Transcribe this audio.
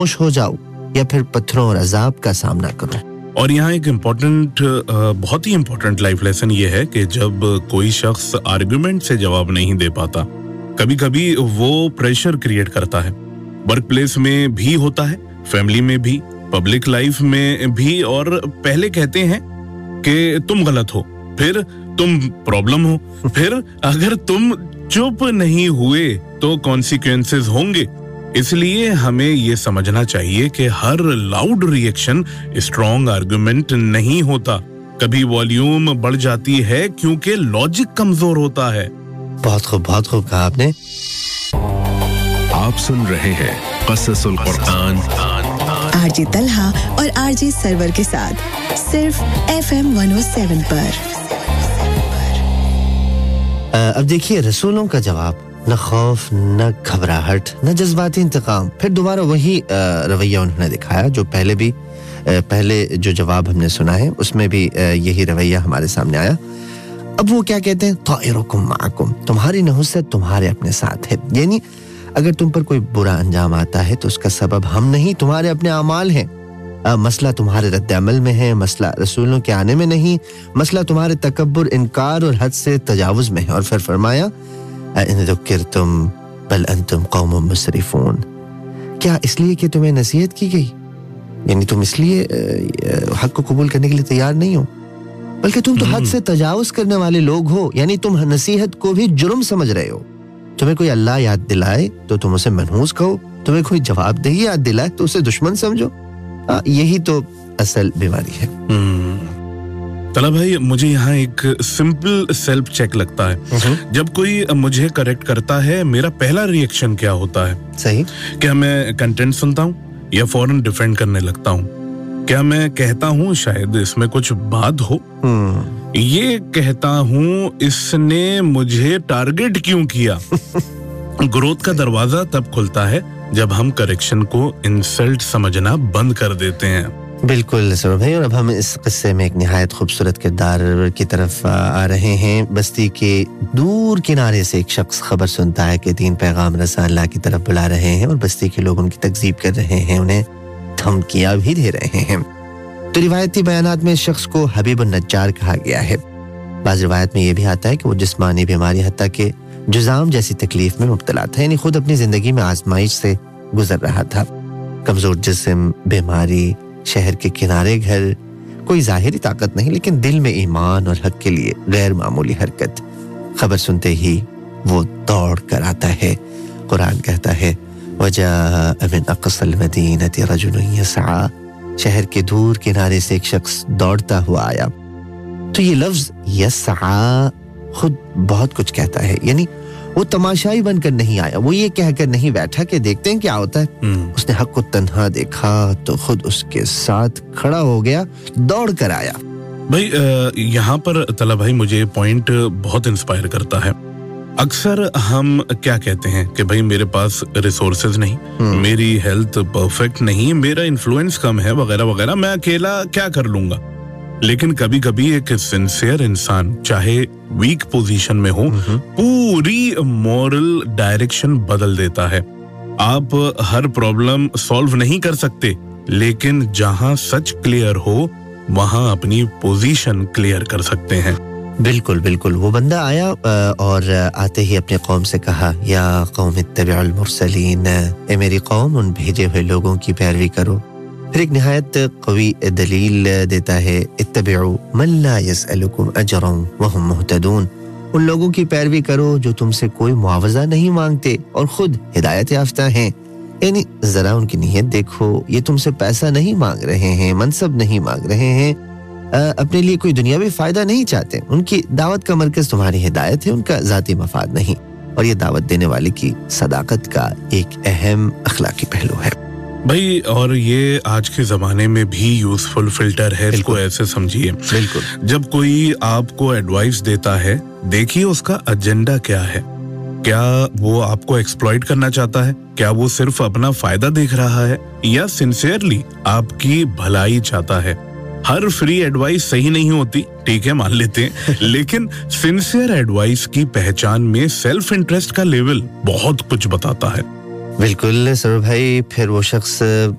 खामोश हो जाओ या फिर पत्थरों और अजाब का सामना करो। और यहाँ एक बहुत ही इम्पोर्टेंट लाइफ लेसन ये है कि जब कोई शख्स आर्गुमेंट से जवाब नहीं दे पाता, कभी कभी वो प्रेशर क्रिएट करता है। वर्क प्लेस में भी होता है, फैमिली में भी, पब्लिक लाइफ में भी। और पहले कहते हैं कि तुम गलत हो, फिर तुम प्रॉब्लम हो, फिर अगर तुम चुप नहीं हुए तो कॉन्सिक्वेंसेस होंगे। इसलिए हमें ये समझना चाहिए कि हर लाउड रिएक्शन स्ट्रॉन्ग आर्गुमेंट नहीं होता। कभी वॉल्यूम बढ़ जाती है क्योंकि लॉजिक कमजोर होता है। बहुत खूब कहा आपने। आप सुन रहे हैं क़ससुल क़ुरआन आरजे तलहा और आरजे सरवर के साथ सिर्फ FM 107 पर। अब देखिए रसूलों का जवाब, न खौफ, न घबराहट, न जज्बाती इंतकाम। फिर दोबारा वही रवैया उन्होंने दिखाया जो पहले जो जवाब हमने सुना है उसमें भी यही रवैया हमारे सामने आया। अब वो क्या कहते हैं, ताइरुकुम माकुम, तुम्हारी नहुसत तुम्हारे अपने साथ है। यानी अगर तुम पर कोई बुरा अंजाम आता है तो उसका सबब हम नहीं, तुम्हारे अपने अमाल हैं। मसला तुम्हारे रद्द अमल में है, मसला रसूलों के आने में नहीं, मसला तुम्हारे तकब्बुर, इनकार और हद से तजावुज में है। और फिर फरमाया इन ज़ुक्किरतुम बल अंतुम कौमुम मुसरिफून, क्या इसलिए कि तुम्हें नसीहत की गई, यानी तुम इसलिए हक को कबूल करने के लिए तैयार नहीं हो, बल्कि तुम तो हद से तजावुज करने वाले लोग हो। यानी तुम नसीहत को भी जुर्म समझ रहे हो। तुम्हें कोई अल्लाह याद दिलाए तो तुम उसे मनहूस कहो, तुम्हें कोई जवाबदेही याद दिलाए तो उसे दुश्मन समझो। यही तो असल बीमारी है। तला भाई, मुझे यहाँ एक सिंपल सेल्फ चेक लगता है। जब कोई मुझे करेक्ट करता है, मेरा पहला रिएक्शन क्या होता है? सही। क्या मैं कंटेंट सुनता हूँ या फौरन डिफेंड करने लगता हूँ? क्या मैं कहता हूँ शायद इसमें कुछ बात हो, ये कहता हूँ इसने मुझे टारगेट क्यों किया? ग्रोथ का दरवाजा तब खुलता है जब हम करेक्शन को इंसल्ट समझना बंद कर देते हैं। बिल्कुल सर भाई। और अब हम इस किस्से में एक निहायत खूबसूरत किरदार की तरफ आ रहे हैं। बस्ती के दूर किनारे से एक शख्स खबर सुनता है कि 3 पैगाम रसा अल्लाह की तरफ बुला रहे हैं और बस्ती के लोग उनकी तकजीब कर रहे हैं, उन्हें धमकियां भी दे रहे हैं। तो रिवायती बयानात में इस शख्स को हबीब नज्जार कहा गया है। बाज़ रिवायत में यह भी आता है कि वो जिस्मानी बीमारी हत्ता के जुज़ाम जैसी तकलीफ में मुब्तला था, यानी खुद अपनी जिंदगी में आजमाइश से गुजर रहा था। कमजोर जिस्म, बीमारी, शहर के किनारे घर, कोई जाहिरी ताकत नहीं लेकिन दिल में ईमान और हक के लिए गैर मामूली हरकत। खबर सुनते ही वो दौड़ कर आता है। कुरान कहता है वजाअ मिन अक़सल मदीनति रजुलुन यसआ, शहर के दूर किनारे से एक शख्स दौड़ता हुआ आया। तो ये लफ्ज यसआ खुद बहुत कुछ कहता है, यानी वो तमाशाई बनकर नहीं आया, वो ये कहकर नहीं बैठा कि देखते हैं क्या होता है। उसने हक को तन्हा देखा तो खुद उसके साथ खड़ा हो गया, दौड़ कर आया। भाई यहाँ पर तला भाई मुझे पॉइंट बहुत इंस्पायर करता है। अक्सर हम क्या कहते हैं कि भाई मेरे पास रिसोर्सेज नहीं, मेरी हेल्थ परफेक्ट नहीं, मेरा इन्फ्लुएंस कम है, वगैरह वगैरह, मैं अकेला क्या कर लूंगा। लेकिन कभी कभी एक सिंसियर इंसान चाहे वीक पोजीशन में हो, पूरी मॉरल डायरेक्शन बदल देता है। आप हर प्रॉब्लम सॉल्व नहीं कर सकते, लेकिन जहां सच क्लियर हो वहां अपनी पोजीशन क्लियर कर सकते हैं। बिल्कुल बिल्कुल। वो बंदा आया और आते ही अपने कौम से कहा या कौम इत्तबिउल मुरसलीन, ए मेरी कौम, उन भेजे हुए लोगों की पैरवी करो। फिर एक निहायत कवी दलील देता है, इत्तबिउ मन ला यसअलुकुम अजरन वहुम मुहतदून, उन लोगों की पैरवी करो जो तुमसे कोई मुआवजा नहीं मांगते और खुद हिदायत याफ्ता हैं। यानी जरा उनकी नीयत देखो, ये तुमसे पैसा नहीं मांग रहे हैं, मनसब नहीं मांग रहे हैं, अपने लिए कोई दुनियावी फायदा नहीं चाहते। उनकी दावत का मरकज तुम्हारी हिदायत है, उनका जाती मफाद नहीं। और ये दावत देने वाले की सदाकत का एक अहम अखलाकी पहलू है भाई। और ये आज के जमाने में भी यूजफुल फिल्टर है, इसको ऐसे समझिए। बिल्कुल। जब कोई आपको एडवाइस देता है, देखिए उसका एजेंडा क्या है। क्या वो आपको एक्सप्लॉइट करना चाहता है? क्या वो सिर्फ अपना फायदा देख रहा है या सिंसियरली आपकी भलाई चाहता है? हर फ्री एडवाइस सही नहीं होती, ठीक है, मान लेते हैं, लेकिन सिंसियर एडवाइस की पहचान में सेल्फ इंटरेस्ट का लेवल बहुत कुछ बताता है। बिल्कुल सर भाई। फिर वो शख्स